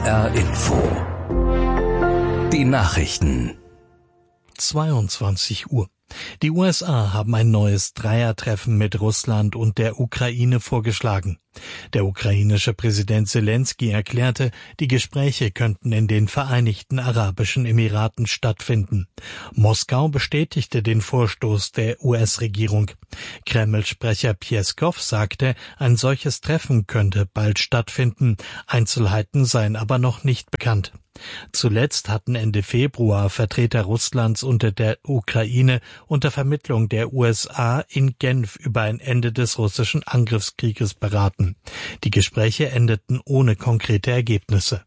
HR Info. Die Nachrichten. 22 Uhr. Die USA haben ein neues Dreiertreffen mit Russland und der Ukraine vorgeschlagen. Der ukrainische Präsident Selenskyj erklärte, die Gespräche könnten in den Vereinigten Arabischen Emiraten stattfinden. Moskau bestätigte den Vorstoß der US-Regierung. Kreml-Sprecher Pjeskow sagte, ein solches Treffen könnte bald stattfinden. Einzelheiten seien aber noch nicht bekannt. Zuletzt hatten Ende Februar Vertreter Russlands und der Ukraine unter Vermittlung der USA in Genf über ein Ende des russischen Angriffskrieges beraten. Die Gespräche endeten ohne konkrete Ergebnisse.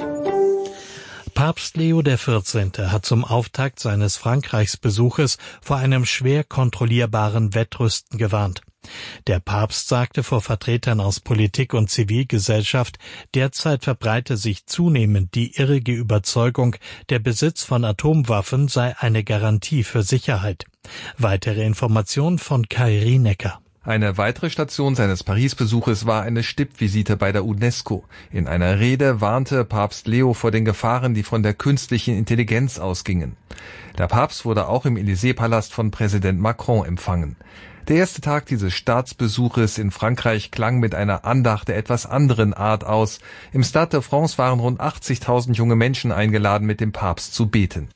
Papst Leo XIV. Hat zum Auftakt seines Frankreichsbesuches vor einem schwer kontrollierbaren Wettrüsten gewarnt. Der Papst sagte vor Vertretern aus Politik und Zivilgesellschaft, derzeit verbreite sich zunehmend die irrige Überzeugung, der Besitz von Atomwaffen sei eine Garantie für Sicherheit. Weitere Informationen von Kairi Necker. Eine weitere Station seines Paris-Besuches war eine Stippvisite bei der UNESCO. In einer Rede warnte Papst Leo vor den Gefahren, die von der künstlichen Intelligenz ausgingen. Der Papst wurde auch im Élysée-Palast von Präsident Macron empfangen. Der erste Tag dieses Staatsbesuches in Frankreich klang mit einer Andacht der etwas anderen Art aus. Im Stade de France waren rund 80.000 junge Menschen eingeladen, mit dem Papst zu beten.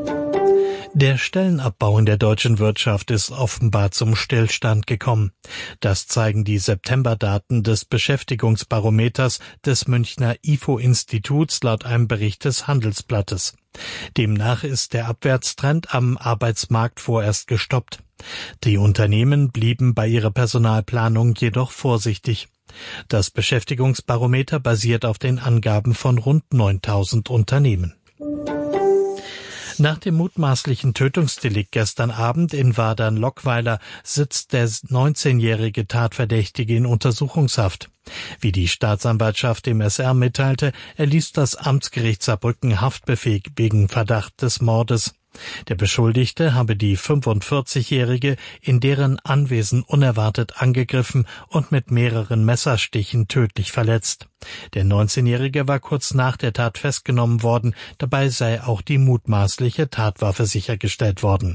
Der Stellenabbau in der deutschen Wirtschaft ist offenbar zum Stillstand gekommen. Das zeigen die Septemberdaten des Beschäftigungsbarometers des Münchner IFO-Instituts laut einem Bericht des Handelsblattes. Demnach ist der Abwärtstrend am Arbeitsmarkt vorerst gestoppt. Die Unternehmen blieben bei ihrer Personalplanung jedoch vorsichtig. Das Beschäftigungsbarometer basiert auf den Angaben von rund 9.000 Unternehmen. Nach dem mutmaßlichen Tötungsdelikt gestern Abend in Wadern-Lockweiler sitzt der 19-jährige Tatverdächtige in Untersuchungshaft. Wie die Staatsanwaltschaft dem SR mitteilte, erließ das Amtsgericht Saarbrücken Haftbefehl wegen Verdacht des Mordes. Der Beschuldigte habe die 45-Jährige in deren Anwesen unerwartet angegriffen und mit mehreren Messerstichen tödlich verletzt. Der 19-Jährige war kurz nach der Tat festgenommen worden, dabei sei auch die mutmaßliche Tatwaffe sichergestellt worden.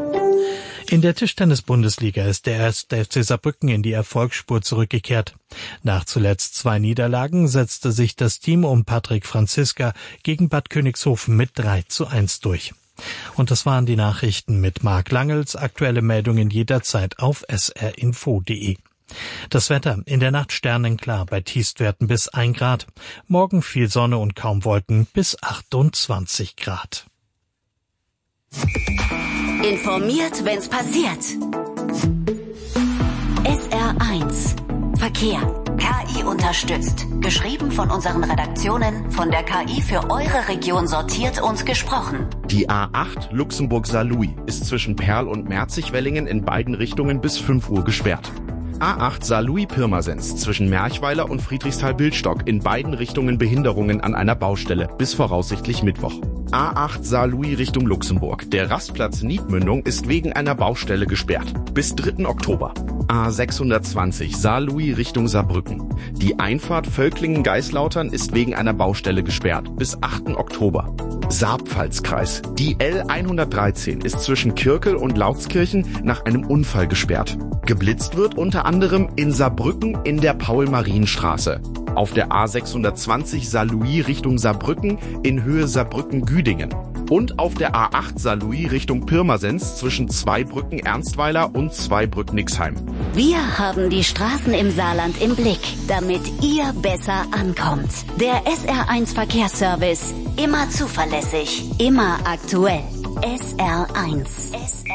In der Tischtennis-Bundesliga ist der 1. FC Saarbrücken in die Erfolgsspur zurückgekehrt. Nach zuletzt 2 Niederlagen setzte sich das Team um Patrick Franziska gegen Bad Königshofen mit 3:1 durch. Und das waren die Nachrichten mit Marc Langels. Aktuelle Meldungen jederzeit auf srinfo.de. Das Wetter: in der Nacht sternenklar bei Tiefstwerten bis 1 Grad. Morgen viel Sonne und kaum Wolken bis 28 Grad. Informiert, wenn's passiert. SR1 Verkehr. KI unterstützt. Geschrieben von unseren Redaktionen, von der KI für eure Region sortiert und gesprochen. Die A8 Luxemburg-Saarlouis ist zwischen Perl und Merzig-Wellingen in beiden Richtungen bis 5 Uhr gesperrt. A8 Saarlouis-Pirmasens zwischen Merchweiler und Friedrichsthal-Bildstock in beiden Richtungen Behinderungen an einer Baustelle bis voraussichtlich Mittwoch. A8 Saarlouis Richtung Luxemburg. Der Rastplatz Niedmündung ist wegen einer Baustelle gesperrt. Bis 3. Oktober. A620 Saarlouis Richtung Saarbrücken. Die Einfahrt Völklingen-Geislautern ist wegen einer Baustelle gesperrt. Bis 8. Oktober. Saarpfalzkreis. Die L113 ist zwischen Kirkel und Lautskirchen nach einem Unfall gesperrt. Geblitzt wird unter anderem in Saarbrücken in der Paul-Marien-Straße. Auf der A620 Saarlouis Richtung Saarbrücken in Höhe Saarbrücken-Güdingen. Und auf der A8 Saarlouis Richtung Pirmasens zwischen Zweibrücken-Ernstweiler und Zweibrücken-Nixheim. Wir haben die Straßen im Saarland im Blick, damit ihr besser ankommt. Der SR1 Verkehrsservice. Immer zuverlässig, immer aktuell. SR1.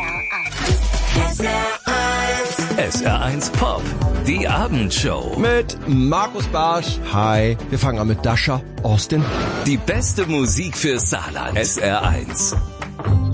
SR1 Pop, die Abendshow. Mit Markus Barsch. Hi. Wir fangen an mit Dasha, Austin. Die beste Musik für Saarland. SR1.